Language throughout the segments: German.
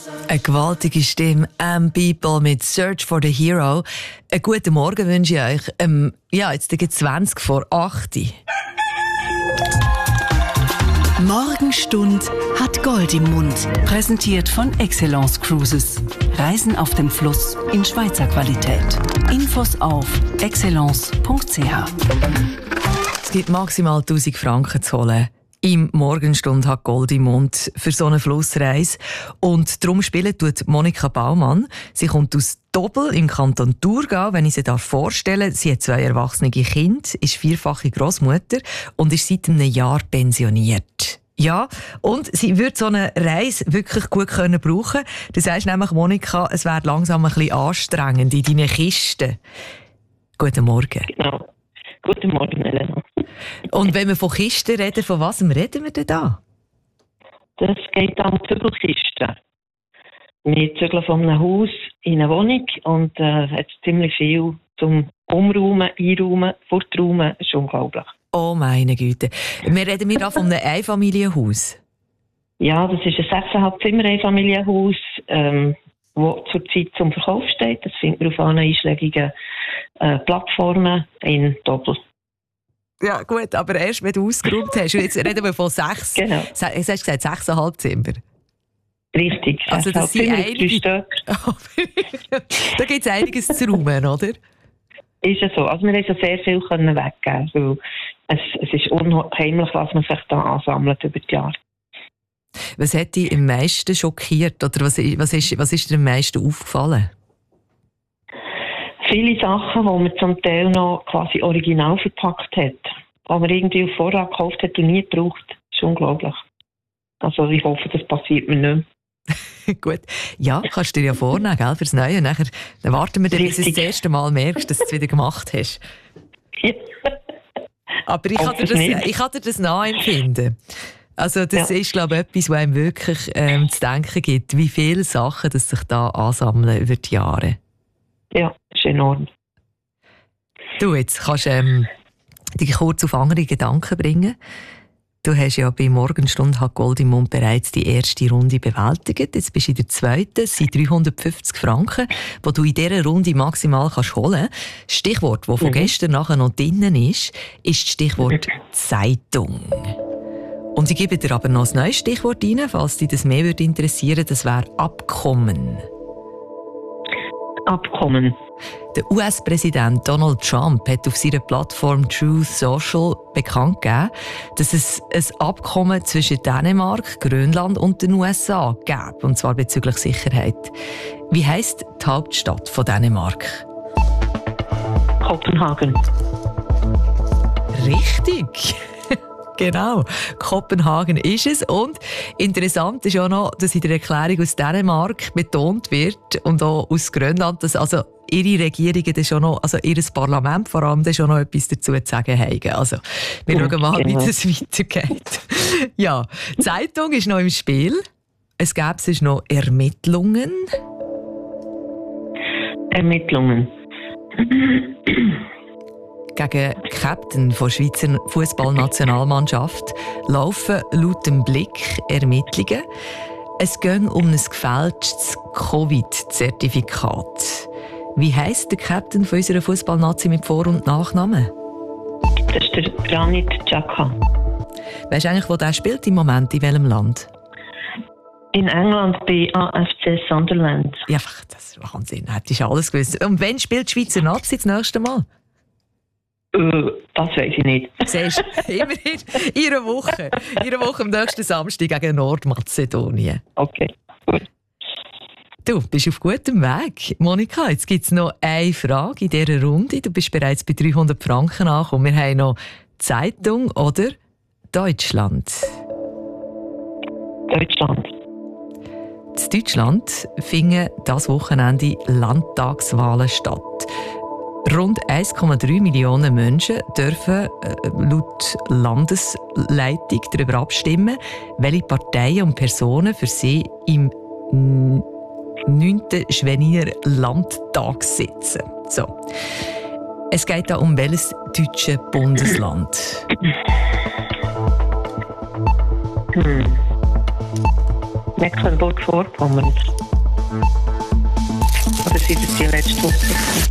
Eine gewaltige Stimme, People mit Search for the Hero. Einen guten Morgen wünsche ich euch. Jetzt geht 20 vor 8 Uhr. Morgenstund hat Gold im Mund. Präsentiert von Excellence Cruises. Reisen auf dem Fluss in Schweizer Qualität. Infos auf excellence.ch. Es gibt maximal 1000 Franken zu holen. Im Morgenstund hat Gold im Mund für so eine Flussreise. Und darum spielt Monika Baumann. Sie kommt aus Dobel im Kanton Thurgau, wenn ich sie vorstellen darf. Sie hat 2 erwachsene Kinder, ist 4-fache Grossmutter und ist seit einem Jahr pensioniert. Ja, und sie würde so eine Reise wirklich gut brauchen können. Du sagst nämlich, Monika, es wäre langsam ein bisschen anstrengend in deinen Kisten. Guten Morgen. Genau. Guten Morgen, Elena. Und wenn wir von Kisten reden, von was reden wir denn da? Das geht um Zügelkisten. Wir zügeln von einem Haus in eine Wohnung und hat ziemlich viel zum Umräumen, Einräumen, Forträumen. Das ist unglaublich. Oh meine Güte. Wir reden hier von einem Einfamilienhaus. Ja, das ist ein 6,5 Zimmer Einfamilienhaus, das zurzeit zum Verkauf steht. Das findet man auf allen einschlägigen Plattformen in Doppel. Ja gut, aber erst wenn du ausgeräumt hast. Und jetzt reden wir von 6. Genau. Jetzt hast du gesagt 6,5 Zimmer. Richtig. Also das sind einige. Da Da gibt es einiges zu räumen, oder? Ist ja so. Also wir haben so sehr viel weggeben, weil es ist unheimlich, was man sich da ansammelt über die Jahre. Was hat dich am meisten schockiert oder was ist dir am meisten aufgefallen? Viele Sachen, die man zum Teil noch quasi original verpackt hat, die man irgendwie auf Vorrat gekauft hat und nie gebraucht. Das ist unglaublich. Also ich hoffe, das passiert mir nicht mehr. Gut. Ja, kannst du dir ja vornehmen, gell, fürs Neue. Nachher, dann warten wir, bis du das erste Mal merkst, dass du es wieder gemacht hast. Ja. Aber ich kann dir das nachempfinden. Also das ist, glaube ich, etwas, was einem wirklich zu denken gibt, wie viele Sachen dass sich da ansammeln über die Jahre. Ja, das ist enorm. Du, jetzt kannst du dich kurz auf andere Gedanken bringen. Du hast ja bei Morgenstund hat Gold im Mund bereits die erste Runde bewältigt. Jetzt bist du in der zweiten. Es sind 350 Franken, die du in dieser Runde maximal holen kannst. Das Stichwort, das von gestern nachher noch drinnen ist das Stichwort Zeitung. Und ich gebe dir aber noch ein neues Stichwort rein, falls dich das mehr interessieren würde. Das wäre Abkommen. Abkommen. Der US-Präsident Donald Trump hat auf seiner Plattform Truth Social bekannt gegeben, dass es ein Abkommen zwischen Dänemark, Grönland und den USA gäbe, und zwar bezüglich Sicherheit. Wie heisst die Hauptstadt von Dänemark? Kopenhagen. Richtig! Genau, Kopenhagen ist es. Und interessant ist auch noch, dass in der Erklärung aus Dänemark betont wird und auch aus Grönland, dass also ihre Regierungen das schon noch, also ihr Parlament vor allem, das schon noch etwas dazu zu sagen haben. Also, wir schauen mal, wie das weitergeht. Ja, die Zeitung ist noch im Spiel. Es gäbe sonst noch Ermittlungen. Ermittlungen. Gegen Captain der Schweizer Fußballnationalmannschaft laufen laut dem Blick Ermittlungen. Es geht um ein gefälschtes Covid-Zertifikat. Wie heisst der Captain von unserer Fußballnazi mit Vor- und Nachnamen? Das ist der Granit Xhaka. Weißt du eigentlich, wo der spielt im Moment, in welchem Land? In England bei AFC Sunderland. Ja, das ist Wahnsinn, hättest du alles gewusst. Und wann spielt die Schweizer Nazi das nächste Mal? Das weiss ich nicht. Siehst du, immerhin in einer Woche. In einer Woche am nächsten Samstag gegen Nordmazedonien. Okay, gut. Du bist auf gutem Weg. Monika, jetzt gibt es noch eine Frage in dieser Runde. Du bist bereits bei 300 Franken angekommen. Wir haben noch Zeitung oder Deutschland. Deutschland. In Deutschland finden dieses Wochenende Landtagswahlen statt. Rund 1,3 Millionen Menschen dürfen laut Landesleitung darüber abstimmen, welche Parteien und Personen für sie im 9. Schweininer Landtag sitzen. So. Es geht da um welches deutsche Bundesland? Mecklenburg-Vorpommern. Oder sind das die letzte Woche?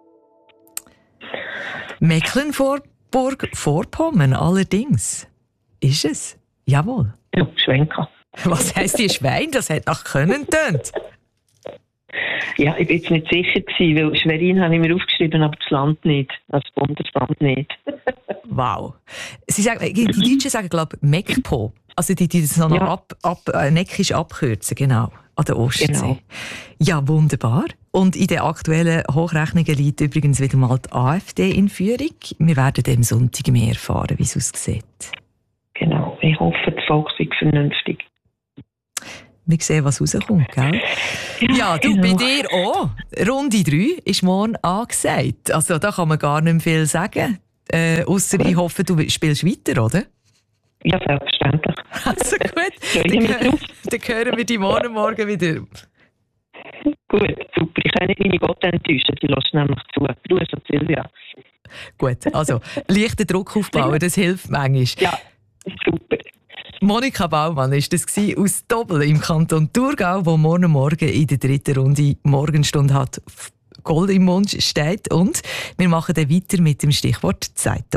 Mecklenburg-Vorpommern, allerdings. Ist es? Jawohl. Ja, Schwenka. Was heisst die Schwein? Das hat nach Können tönt. Ja, ich war jetzt nicht sicher gewesen, weil Schwerin habe ich mir aufgeschrieben, aber das Land nicht. Das Bundesland nicht. Wow. Sie sagen, die Deutschen sagen, glaube ich, Mekpo. Also die das noch Ja. neckisch abkürzen, genau. An der Ostsee. Genau. Ja, wunderbar. Und in den aktuellen Hochrechnungen liegt übrigens wieder mal die AfD in Führung. Wir werden am Sonntag mehr erfahren, wie es aussieht. Genau. Ich hoffe, das Volk sei vernünftig. Wir sehen, was rauskommt, gell? Ja, du, genau. bei dir auch. Runde 3 ist morgen angesagt. Also da kann man gar nicht mehr viel sagen. Ausser ich hoffe, du spielst weiter, oder? Ja, selbstverständlich. Also gut, Freue ich mich drauf. dann hören wir dich morgen wieder. Gut, super. Ich kann nicht meine Gott enttäuschen, sie lässt nämlich zu. Gruß an Silvia. Gut, also leichten Druck aufbauen, das hilft manchmal. Ja, super. Monika Baumann war das aus Dobbel im Kanton Thurgau, wo morgen in der 3. Runde Morgenstunde hat Gold im Mund steht. Und wir machen dann weiter mit dem Stichwort Zeitung.